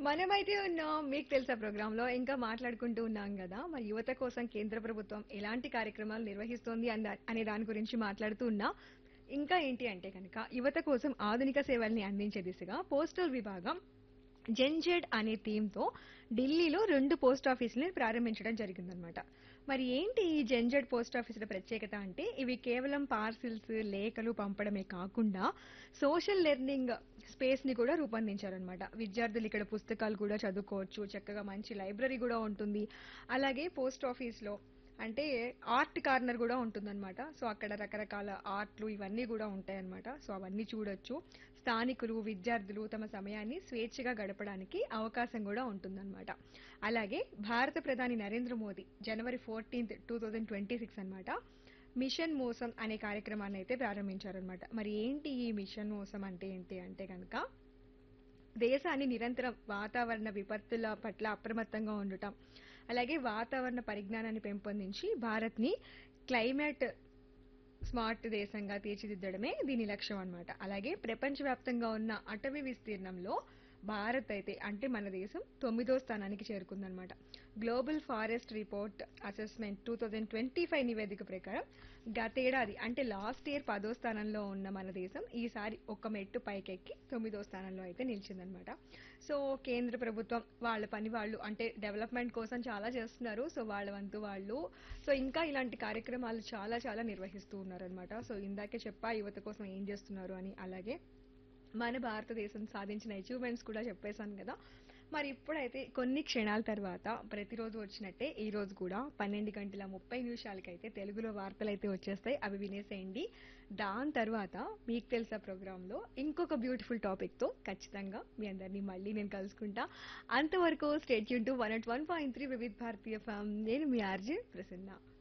మనమైతే ఉన్నాం మీకు తెలుసా ప్రోగ్రాంలో ఇంకా మాట్లాడుకుంటూ ఉన్నాం కదా మరి యువత కోసం కేంద్ర ప్రభుత్వం ఎలాంటి కార్యక్రమాలు నిర్వహిస్తోంది అనే దాని గురించి మాట్లాడుతూ ఉన్నా ఇంకా ఏంటి అంటే కనుక యువత కోసం ఆధునిక సేవల్ని అందించే దిశగా పోస్టల్ విభాగం జెన్జెడ్ అనే థీమ్‌తో ఢిల్లీలో 2 పోస్ట్ ఆఫీసులని ప్రారంభించడం జరిగిందనమాట. మరి ఏంటి ఈ జెన్జెడ్ పోస్ట్ ఆఫీసుల ప్రత్యేకత అంటే ఇవి కేవలం పార్సిల్స్, లేఖలు పంపడమే కాకుండా సోషల్ లెర్నింగ్ స్పేస్‌ని కూడా రూపొందించారనమాట. విద్యార్థులు ఇక్కడ పుస్తకాలు కూడా చదువుకోవచ్చు. చక్కగా మంచి లైబ్రరీ కూడా ఉంటుంది. అలాగే పోస్ట్ ఆఫీస్‌లో అంటే ఆర్ట్ కార్నర్ కూడా ఉంటుందన్నమాట. సో అక్కడ రకరకాల ఆర్ట్‌లు ఇవన్నీ కూడా ఉంటాయన్నమాట. సో అవన్నీ చూడొచ్చు. స్థానికులు, విద్యార్థులు తమ సమయాన్ని స్వేచ్ఛగా గడపడానికి అవకాశం కూడా ఉంటుందన్నమాట. అలాగే భారత ప్రధాని నరేంద్ర మోదీ జనవరి 14, 2026 అన్నమాట. మిషన్ మోసం అనే కార్యక్రమాన్ని అయితే ప్రారంభించారనమాట. మరి ఏంటి ఈ మిషన్ మోసం అంటే ఏంటి అంటే గనక దేశాన్ని నిరంతరం వాతావరణ విపత్తుల పట్ల అప్రమత్తంగా ఉండటం అలాగే వాతావరణ పరిజ్ఞానాన్ని పెంపొందించి భారత్‌ని క్లైమేట్ స్మార్ట్ దేశంగా తీర్చిదిద్దడమే దీని లక్ష్యం అన్నమాట. అలాగే ప్రపంచవ్యాప్తంగా ఉన్న అటవీ విస్తీర్ణంలో భారత్ అయితే అంటే మన దేశం 9వ స్థానానికి చేరుకుందన్నమాట. గ్లోబల్ ఫారెస్ట్ రిపోర్ట్ అసెస్మెంట్ 2025 నివేదిక ప్రకారం గతేడాది అంటే లాస్ట్ ఇయర్ 10వ స్థానంలో ఉన్న మన దేశం ఈసారి ఒక మెట్టు పైకెక్కి 9వ స్థానంలో అయితే నిలిచిందనమాట. సో కేంద్ర ప్రభుత్వం వాళ్ళ పని వాళ్ళు అంటే డెవలప్మెంట్ కోసం చాలా చేస్తున్నారు. సో వాళ్ళ వంతు వాళ్ళు సో ఇంకా ఇలాంటి కార్యక్రమాలు చాలా చాలా నిర్వహిస్తూ ఉన్నారనమాట. సో ఇందాకే చెప్పా యువత కోసం ఏం చేస్తున్నారు అని. అలాగే మన భారతదేశం సాధించిన అచీవ్మెంట్స్ కూడా చెప్పేశాను కదా. మరి ఇప్పుడైతే కొన్ని క్షణాల తర్వాత ప్రతిరోజు వచ్చినట్టే ఈ రోజు కూడా 12:30 తెలుగులో వార్తలైతే వచ్చేస్తాయి. అవి వినేసేయండి. దాని తర్వాత మీకు తెలుసా ప్రోగ్రాంలో ఇంకొక బ్యూటిఫుల్ టాపిక్‌తో ఖచ్చితంగా మీ అందరినీ మళ్ళీ నేను కలుసుకుంటా. అంతవరకు stay tune to 101.3 Vividh Bharatiya FM. నేను మీ ఆర్‌జే ప్రసన్న.